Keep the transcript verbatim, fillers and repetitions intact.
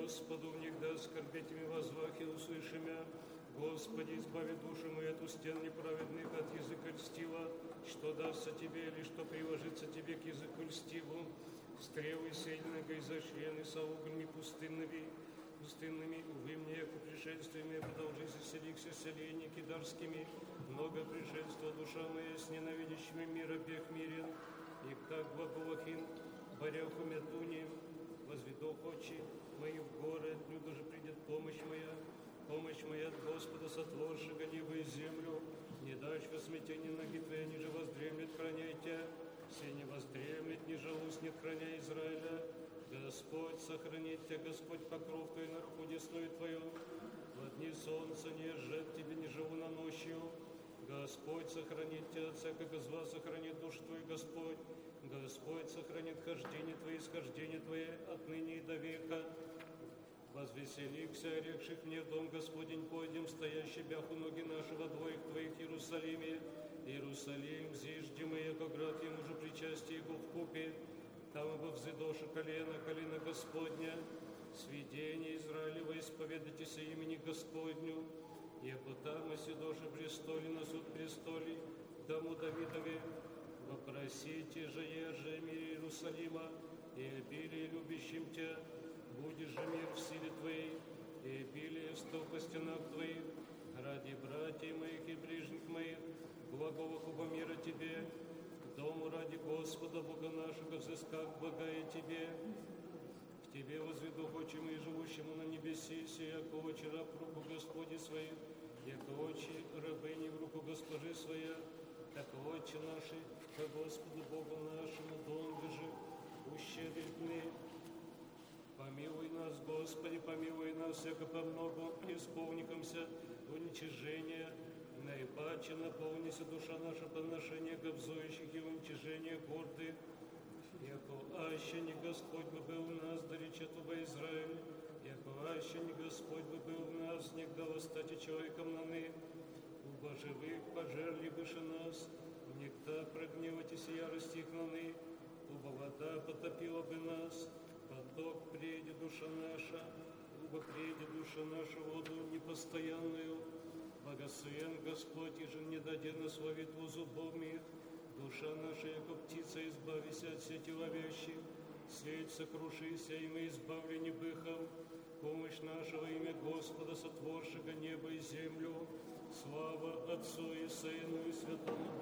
Господу, в них да скорбетями возвахи услышимя. Господи, избави душу мою от устен неправедных, от языка льстива, что дастся тебе, или что приложится тебе к языку льстиву. Стрелы сильного изощрены со углями пустынными, пустынными, увы мне, яко пришествиями, продолжи заселихся селения кидарскими, много пришельства душа моя с ненавидящими мира бег мирен, и как благовахин, баряху медуни, возведох очи мои в горы, отнюдь же придет помощь моя, помощь моя от Господа, сотворшего небо и землю, не дашь во смятении ноги твоя, ниже воздремлет, храняй тебя, все не воздремлет, не жалуснет, храня Израиля. Господь сохранит тебя, Господь покров твой на руку десную твою, во дни солнца не жжет тебе, не живу на ночью. Господь сохранит тебя от всякого зла, сохранит душу твою, Господь. Господь сохранит хождение твое, исхождение твое отныне и до века. Возвеселихся, орекших мне в дом Господень, пойдем, стоящий бяху ноги нашего двоих твоих в Иерусалиме. Иерусалим, зижди мы, яко град ему же причастие его в купе. Там во взидоша колено, колено Господня, свидение Израилева, исповедайтесь имени Господню, яко там оседоша престоле, на суд престоле, дому Давидове, вопросите же еже мире Иерусалима, и обилие любящим тебя, будешь же мир в силе твоей, и обилие в столпа стенах твоих, ради братьев моих и ближних моих, благого хуба мира тебе, дому ради Господа Бога нашего, взысках благая тебе. К тебе возведу очи мои, живущему на небеси, яко очи раб в руку Господи своей, яко очи рабыни в руку Госпожи своя, так очи наши, ко Господу Богу нашему, дом же, ущедритны. Помилуй нас, Господи, помилуй нас, яко по многу исполникомся уничижения, наипаче наполнися душа наша подношение гобзующих и уничижения гордых, яко аще не Господь бы был в нас, да речет во Израиль, яко аще не Господь бы был в нас, не дал стати человеком наны, убо живых пожерли выше нас, никто прогневайтесь ярости их наны, убо вода потопила бы нас, поток прежде душа наша, убо прежде душа наша воду непостоянную. Благословен Господь, и же не даде нас ловитву зубов их, душа наша, яко птица, избавися от сети ловящих, сеть сокрушися, и мы избавлени быхом, помощь нашего имя Господа, сотворшего небо и землю, слава Отцу и Сыну и Святому